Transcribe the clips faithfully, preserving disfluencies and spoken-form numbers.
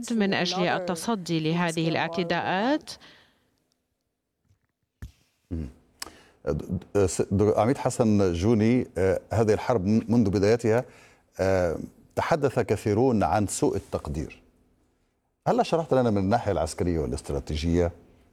الغد من أجل التصدي لهذه الاعتداءات؟ عميد حسن جوني، هذه الحرب منذ بدايتها تحدث كثيرون عن سوء التقدير. هل شرحت لنا من الناحية العسكرية والاستراتيجية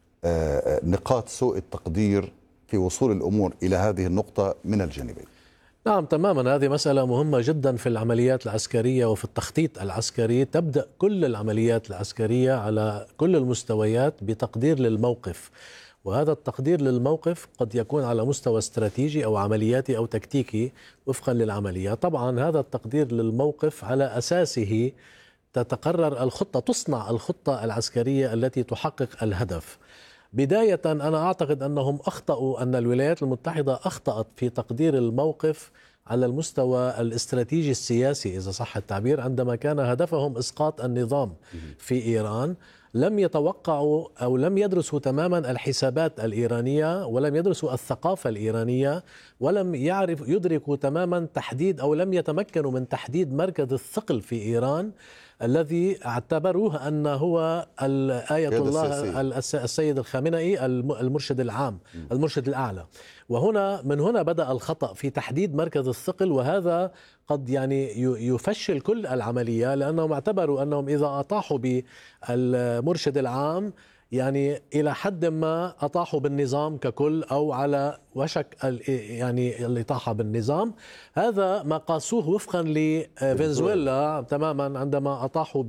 نقاط سوء التقدير في وصول الأمور إلى هذه النقطة من الجانبين؟ نعم تماما، هذه مسألة مهمة جدا في العمليات العسكرية وفي التخطيط العسكري. تبدأ كل العمليات العسكرية على كل المستويات بتقدير للموقف، وهذا التقدير للموقف قد يكون على مستوى استراتيجي أو عملياتي أو تكتيكي وفقا للعملية. طبعا هذا التقدير للموقف على أساسه تتقرر الخطة، تصنع الخطة العسكرية التي تحقق الهدف. بداية أنا أعتقد أنهم أخطأوا، أن الولايات المتحدة أخطأت في تقدير الموقف على المستوى الاستراتيجي السياسي إذا صح التعبير، عندما كان هدفهم إسقاط النظام في إيران. لم يتوقعوا أو لم يدرسوا تماما الحسابات الإيرانية، ولم يدرسوا الثقافة الإيرانية، ولم يعرف يدركوا تماما تحديد أو لم يتمكنوا من تحديد مركز الثقل في إيران الذي اعتبروه أنه هو آية الله السيد الخامنئي المرشد العام المرشد الأعلى. وهنا من هنا بدأ الخطأ في تحديد مركز الثقل، وهذا قد يعني يفشل كل العملية، لأنهم اعتبروا أنهم إذا أطاحوا بالمرشد العام يعني إلى حد ما أطاحوا بالنظام ككل، أو على وشك يعني الإطاحة بالنظام. هذا ما قاسوه وفقا لفنزويلا تماما عندما أطاحوا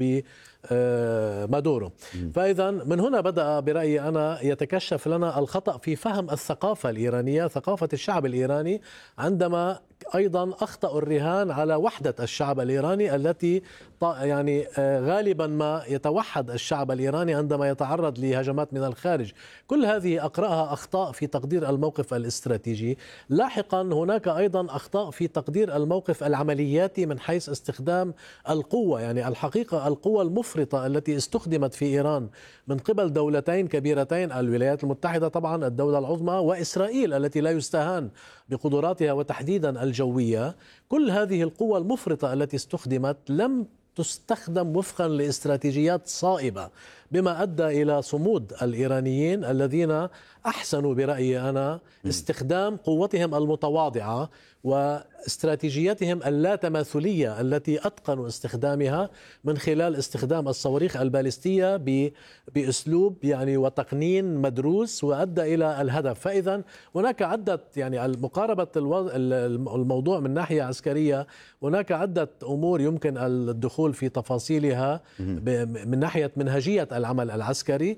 بمادورو. فإذا من هنا بدأ برأيي أنا يتكشف لنا الخطأ في فهم الثقافة الإيرانية، ثقافة الشعب الإيراني، عندما أيضا أخطأوا الرهان على وحدة الشعب الإيراني التي يعني غالبا ما يتوحد الشعب الإيراني عندما يتعرض لهجمات من الخارج. كل هذه أقرأها أخطاء في تقدير الموقف الاستراتيجي. لاحقا هناك أيضا أخطاء في تقدير الموقف العملياتي من حيث استخدام القوة. يعني الحقيقة القوة المفرطة التي استخدمت في إيران من قبل دولتين كبيرتين، الولايات المتحدة طبعا الدولة العظمى، وإسرائيل التي لا يستهان بقدراتها وتحديدا الجوية. كل هذه القوة المفرطة التي استخدمت لم تستخدم وفقا لاستراتيجيات صائبة، بما أدى إلى صمود الإيرانيين الذين أحسنوا برأيي أنا استخدام قوتهم المتواضعة واستراتيجيتهم اللا تماثلية التي أتقنوا استخدامها من خلال استخدام الصواريخ البالستية بأسلوب يعني وتقنين مدروس وأدى إلى الهدف. فإذا هناك عدة يعني المقاربة الموضوع من ناحية عسكرية، هناك عدة أمور يمكن الدخول في تفاصيلها من ناحية منهجية العمل العسكري.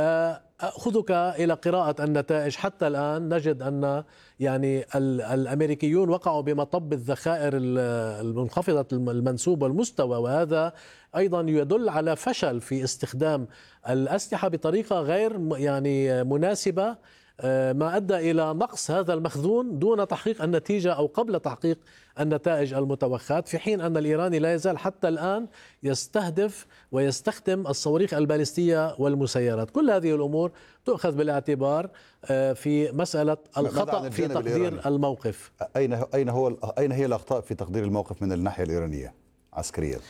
أخذك إلى قراءة النتائج. حتى الآن نجد أن يعني الأمريكيون وقعوا بمطب الذخائر المنخفضة المنسوب والمستوى، وهذا أيضا يدل على فشل في استخدام الأسلحة بطريقة غير يعني مناسبة، ما أدى إلى نقص هذا المخزون دون تحقيق النتيجة أو قبل تحقيق النتائج المتوخاة، في حين أن الإيراني لا يزال حتى الآن يستهدف ويستخدم الصواريخ البالستية والمسيرات. كل هذه الأمور تؤخذ بالاعتبار في مسألة الخطأ في تقدير الإيراني. الموقف. أين أين هو أين هي الأخطاء في تقدير الموقف من الناحية الإيرانية عسكريا؟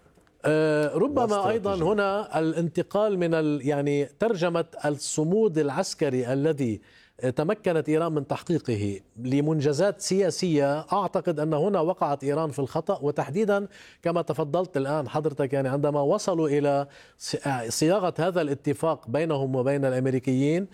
أه ربما أيضا هنا الانتقال من ال يعني ترجمة الصمود العسكري الذي تمكنت إيران من تحقيقه لمنجزات سياسية. أعتقد أن هنا وقعت إيران في الخطأ، وتحديدا كما تفضلت الآن حضرتك يعني عندما وصلوا إلى صياغة هذا الاتفاق بينهم وبين الأمريكيين،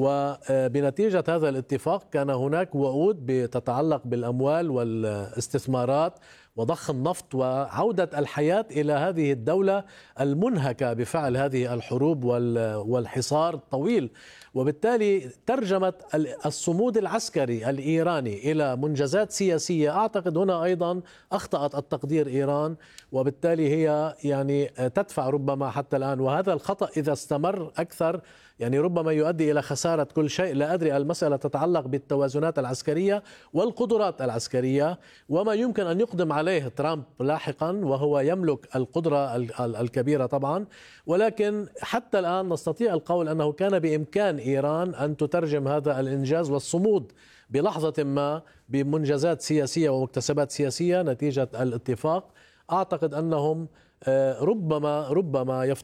وبنتيجة هذا الاتفاق كان هناك وعود بتتعلق بالأموال والاستثمارات وضخ النفط وعودة الحياة إلى هذه الدولة المنهكة بفعل هذه الحروب والحصار الطويل. وبالتالي ترجمة الصمود العسكري الإيراني إلى منجزات سياسية. أعتقد هنا أيضا أخطأت التقدير إيران، وبالتالي هي يعني تدفع ربما حتى الآن، وهذا الخطأ إذا استمر أكثر يعني ربما يؤدي إلى خسارة كل شيء. لا أدري، المسألة تتعلق بالتوازنات العسكرية والقدرات العسكرية وما يمكن أن يقدم عليه ترامب لاحقا، وهو يملك القدرة الكبيرة طبعا. ولكن حتى الآن نستطيع القول أنه كان بإمكان إيران أن تترجم هذا الإنجاز والصمود بلحظة ما بمنجزات سياسية ومكتسبات سياسية نتيجة الاتفاق. أعتقد أنهم ربما ربما